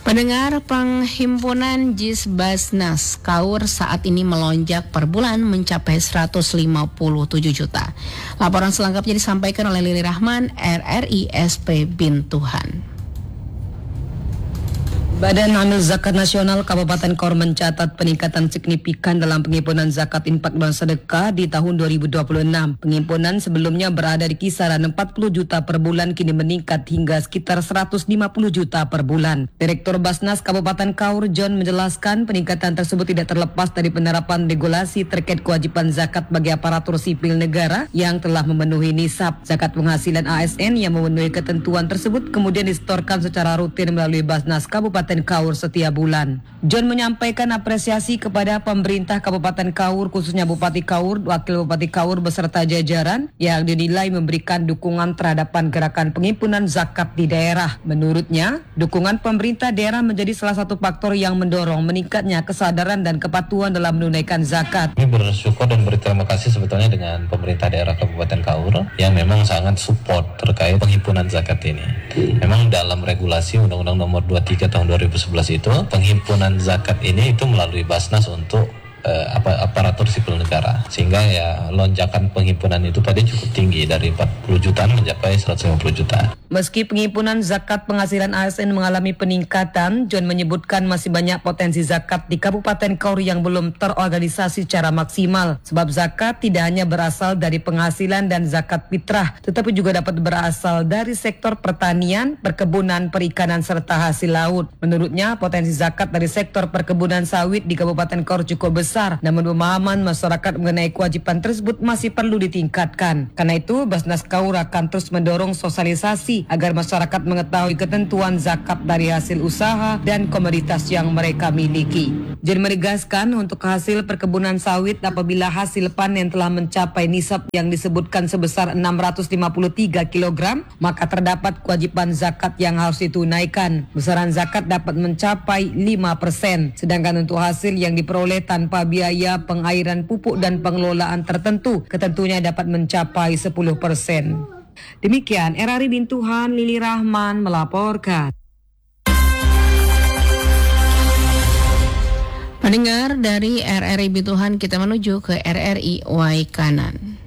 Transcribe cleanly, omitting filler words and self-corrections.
Pendengar, penghimpunan JIS Basnas Kaur saat ini melonjak per bulan mencapai 157 juta. Laporan selengkapnya disampaikan oleh Lili Rahman, RRI SP Bintuhan. Badan Amil Zakat Nasional Kabupaten Kaur mencatat peningkatan signifikan dalam penghimpunan zakat infak dan sedekah di tahun 2026. Penghimpunan sebelumnya berada di kisaran 40 juta per bulan, kini meningkat hingga sekitar 150 juta per bulan. Direktur Basnas Kabupaten Kaur, John, menjelaskan peningkatan tersebut tidak terlepas dari penerapan regulasi terkait kewajiban zakat bagi aparatur sipil negara yang telah memenuhi nisab. Zakat penghasilan ASN yang memenuhi ketentuan tersebut kemudian disetorkan secara rutin melalui Basnas Kabupaten Kaur setiap bulan. John menyampaikan apresiasi kepada pemerintah Kabupaten Kaur, khususnya Bupati Kaur, Wakil Bupati Kaur beserta jajaran yang dinilai memberikan dukungan terhadap gerakan penghimpunan zakat di daerah. Menurutnya, dukungan pemerintah daerah menjadi salah satu faktor yang mendorong meningkatnya kesadaran dan kepatuhan dalam menunaikan zakat. Kami bersyukur dan berterima kasih sebetulnya dengan pemerintah daerah Kabupaten Kaur yang memang sangat support terkait penghimpunan zakat ini. Memang dalam regulasi Undang-Undang Nomor 23 tahun 2011 itu penghimpunan zakat ini itu melalui Basnas untuk aparatur sipil negara, sehingga ya lonjakan penghimpunan itu tadi cukup tinggi dari 40 jutaan mencapai 150 juta. Meski penghimpunan zakat penghasilan ASN mengalami peningkatan, John menyebutkan masih banyak potensi zakat di Kabupaten Kaur yang belum terorganisasi secara maksimal. Sebab zakat tidak hanya berasal dari penghasilan dan zakat fitrah, tetapi juga dapat berasal dari sektor pertanian, perkebunan, perikanan, serta hasil laut. Menurutnya, potensi zakat dari sektor perkebunan sawit di Kabupaten Kaur cukup besar, namun pemahaman masyarakat mengenai kewajiban tersebut masih perlu ditingkatkan. Karena itu, Basnas Kaur akan terus mendorong sosialisasi agar masyarakat mengetahui ketentuan zakat dari hasil usaha dan komoditas yang mereka miliki. John menegaskan untuk hasil perkebunan sawit apabila hasil panen telah mencapai nisab yang disebutkan sebesar 653 kg, maka terdapat kewajiban zakat yang harus ditunaikan. Besaran zakat dapat mencapai 5%, sedangkan untuk hasil yang diperoleh tanpa biaya pengairan pupuk dan pengelolaan tertentu, ketentunya dapat mencapai 10%. Demikian RRI Bintuhan, Lili Rahman melaporkan. Pendengar, dari RRI Bintuhan kita menuju ke RRI Waikanan.